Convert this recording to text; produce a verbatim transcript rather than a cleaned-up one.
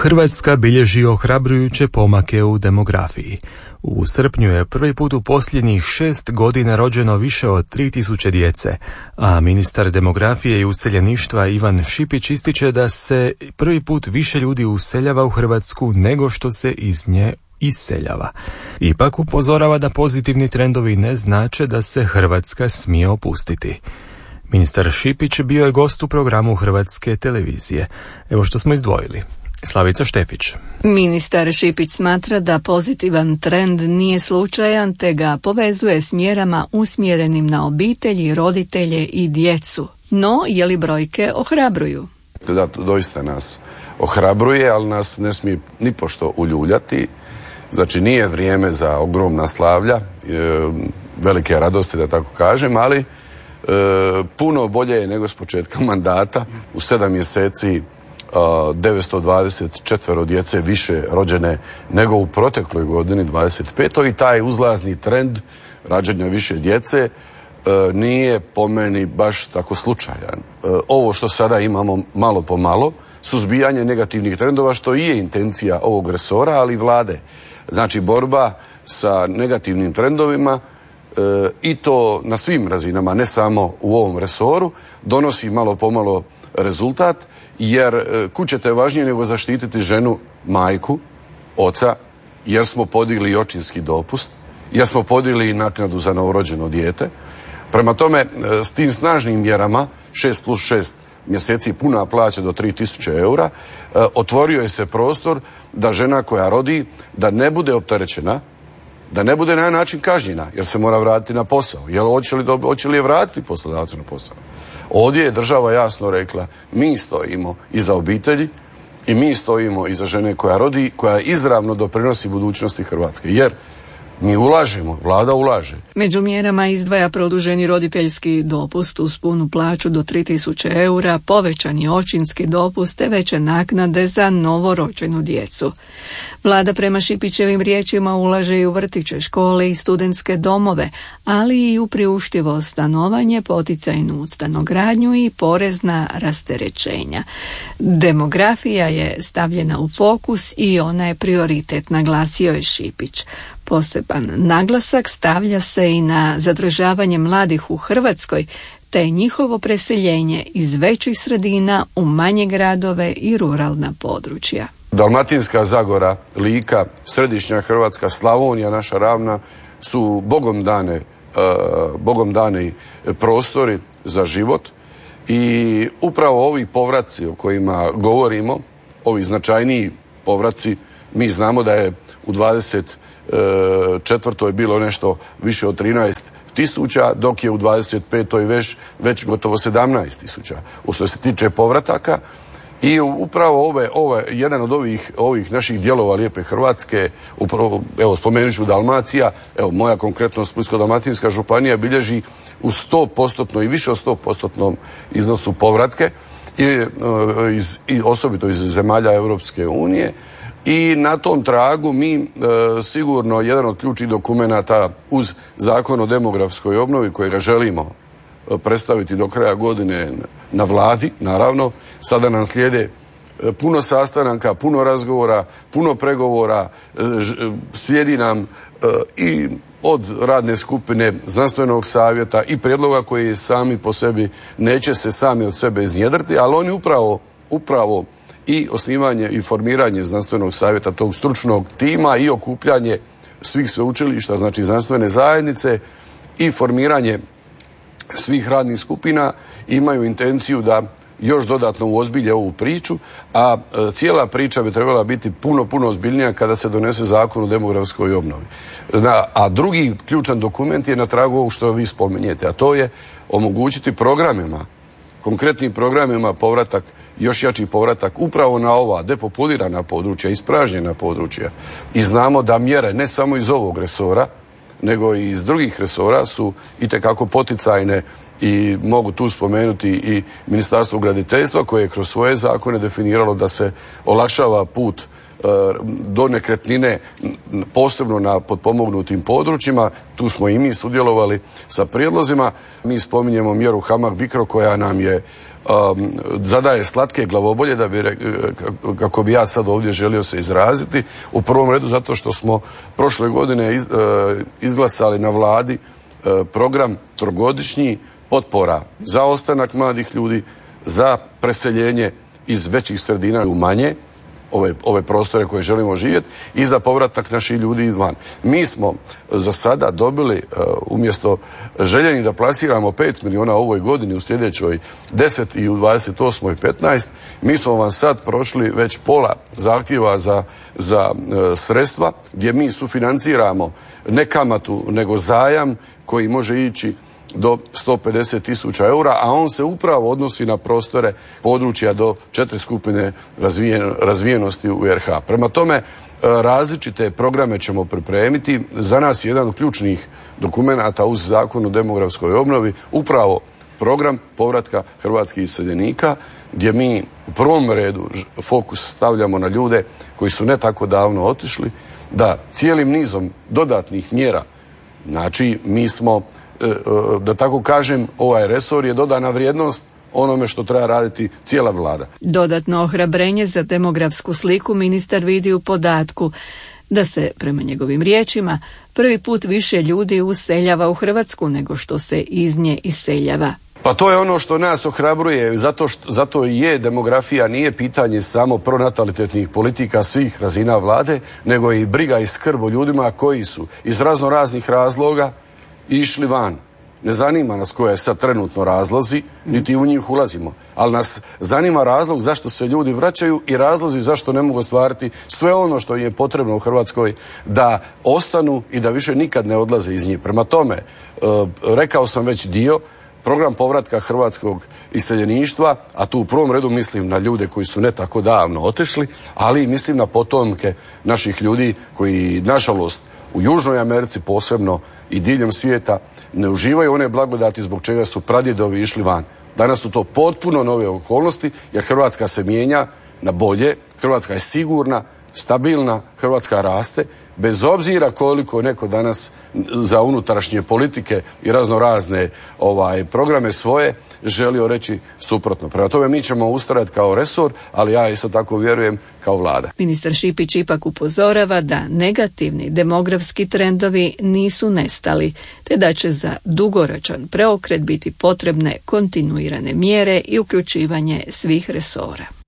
Hrvatska bilježi ohrabrujuće pomake u demografiji. U srpnju je prvi put u posljednjih šest godina rođeno više od tri tisuće djece, a ministar demografije i useljeništva Ivan Šipić ističe da se prvi put više ljudi useljava u Hrvatsku nego što se iz nje iseljava. Ipak upozorava da pozitivni trendovi ne znače da se Hrvatska smije opustiti. Ministar Šipić bio je gost u programu Hrvatske televizije. Evo što smo izdvojili. Slavica Štefić. Ministar Šipić smatra da pozitivan trend nije slučajan, te ga povezuje s mjerama usmjerenim na obitelji, roditelje i djecu. No, je li brojke ohrabruju? Da, doista nas ohrabruje, ali nas ne smije nipošto uljuljati. Znači, nije vrijeme za ogromna slavlja, velike radosti, da tako kažem, ali e, puno bolje je nego s početka mandata. U sedam mjeseci devetsto dvadeset četiri djece više rođene nego u protekloj godini dvadeset pet i taj uzlazni trend rađanja više djece nije po meni baš tako slučajan. Ovo što sada imamo malo po malo, suzbijanje negativnih trendova, što i je intencija ovog resora, ali i vlade. Znači, borba sa negativnim trendovima i to na svim razinama, ne samo u ovom resoru, donosi malo po malo rezultat, jer kućete je važnije nego zaštititi ženu, majku, oca, jer smo podigli i očinski dopust, jer smo podigli i naknadu za novorođeno dijete. Prema tome, s tim snažnim mjerama, šest plus šest mjeseci puna plaća do tri tisuće eura, otvorio je se prostor da žena koja rodi, da ne bude opterećena, da ne bude na jedan način kažnjena, jer se mora vratiti na posao. Jel, hoće li, hoće li je vratiti poslodavcu na posao? Ovdje je država jasno rekla, mi stojimo iza obitelji i mi stojimo iza žene koja rodi, koja izravno doprinosi budućnosti Hrvatske. Jer mi ulažemo, vlada ulaže. Među mjerama izdvaja produženi roditeljski dopust uz punu plaću do tri tisuće eura, povećani očinski dopust te veće naknade za novorođenu djecu. Vlada prema Šipićevim riječima ulaže i u vrtiće, škole i studentske domove, ali i u priuštivo stanovanje, poticajnu stanogradnju i porezna rasterećenja. Demografija je stavljena u fokus i ona je prioritet, naglasio je Šipić. Poseban naglasak stavlja se i na zadržavanje mladih u Hrvatskoj, te njihovo preseljenje iz većih sredina u manje gradove i ruralna područja. Dalmatinska Zagora, Lika, središnja Hrvatska, Slavonija, naša ravna, su bogom dane, uh, bogom dani prostori za život i upravo ovi povratci o kojima govorimo, ovi značajniji povratci, mi znamo da je u dvadeset četvrtoj je bilo nešto više od trinaest tisuća, dok je u dvadeset petoj već, već gotovo sedamnaest tisuća. U što se tiče povrataka, i upravo ove, ove, jedan od ovih, ovih naših dijelova Lijepe Hrvatske, upravo, evo, spomenut ću Dalmacija, evo, moja konkretno Splitsko-dalmatinska županija bilježi u sto posto i više od sto posto iznosu povratke, i, iz, i osobito iz zemalja Europske unije. I na tom tragu mi e, sigurno jedan od ključnih dokumenata uz Zakon o demografskoj obnovi kojega želimo e, predstaviti do kraja godine na vladi, naravno, sada nam slijede e, puno sastanaka, puno razgovora, puno pregovora, e, ž, slijedi nam e, i od radne skupine, znanstvenog savjeta i prijedloga koji sami po sebi neće se sami od sebe iznjedriti, ali oni upravo, upravo i osnivanje i formiranje znanstvenog savjeta, tog stručnog tima i okupljanje svih sveučilišta, znači znanstvene zajednice i formiranje svih radnih skupina imaju intenciju da još dodatno uozbilje ovu priču, a e, cijela priča bi trebala biti puno, puno ozbiljnija kada se donese Zakon o demografskoj obnovi. Na, a drugi ključan dokument je na tragu ovog što vi spominjete, a to je omogućiti programima, konkretnim programima povratak, još jači povratak upravo na ova depopulirana područja, ispražnjena područja. I znamo da mjere ne samo iz ovog resora, nego i iz drugih resora su itekako poticajne i mogu tu spomenuti i Ministarstvo graditeljstva koje je kroz svoje zakone definiralo da se olakšava put e, do nekretnine, posebno na potpomognutim područjima. Tu smo i mi sudjelovali sa prijedlozima. Mi spominjemo mjeru HAMAG Bicro koja nam je um, zadaje slatke glavobolje, da bi, kako bi ja sad ovdje želio se izraziti. U prvom redu zato što smo prošle godine iz, uh, izglasali na vladi uh, program trogodišnji potpora za ostanak mladih ljudi, za preseljenje iz većih sredina u manje, ove, ove prostore koje želimo živjeti, i za povratak naših ljudi van. Mi smo za sada dobili, uh, umjesto željeni da plasiramo pet milijuna u ovoj godini, u sljedećoj deset i u dvadeset osmoj petnaest, mi smo vam sad prošli već pola zahtjeva za, za uh, sredstva, gdje mi sufinanciramo ne kamatu, nego zajam koji može ići do sto pedeset tisuća eura, a on se upravo odnosi na prostore područja do četiri skupine razvijen, razvijenosti u R H. Prema tome, različite programe ćemo pripremiti. Za nas je jedan od ključnih dokumenata uz Zakon o demografskoj obnovi upravo program povratka hrvatskih iseljenika, gdje mi u prvom redu fokus stavljamo na ljude koji su ne tako davno otišli, da cijelim nizom dodatnih mjera, znači mi smo, da tako kažem, ovaj resor je dodana vrijednost onome što treba raditi cijela vlada. Dodatno ohrabrenje za demografsku sliku ministar vidi u podatku da se, prema njegovim riječima, prvi put više ljudi useljava u Hrvatsku nego što se iz nje iseljava. Pa to je ono što nas ohrabruje, zato, što, zato i je demografija nije pitanje samo pronatalitetnih politika svih razina vlade, nego i briga i skrb o ljudima koji su iz razno raznih razloga išli van. Ne zanima nas koje je sad trenutno razlozi, niti u njih ulazimo, ali nas zanima razlog zašto se ljudi vraćaju i razlozi zašto ne mogu ostvariti sve ono što im je potrebno u Hrvatskoj da ostanu i da više nikad ne odlaze iz njih. Prema tome, rekao sam već dio, program povratka hrvatskog iseljeništva, a tu u prvom redu mislim na ljude koji su ne tako davno otišli, ali mislim na potomke naših ljudi koji, nažalost, u Južnoj Americi posebno i diljem svijeta ne uživaju one blagodati zbog čega su pradjedovi išli van. Danas su to potpuno nove okolnosti, jer Hrvatska se mijenja na bolje, Hrvatska je sigurna, stabilna, Hrvatska raste, bez obzira koliko neko danas za unutrašnje politike i razno razne ovaj, programe svoje želio reći suprotno. Prema tome mi ćemo ustrajati kao resor, ali ja isto tako vjerujem kao vlada. Ministar Šipić ipak upozorava da negativni demografski trendovi nisu nestali, te da će za dugoročan preokret biti potrebne kontinuirane mjere i uključivanje svih resora.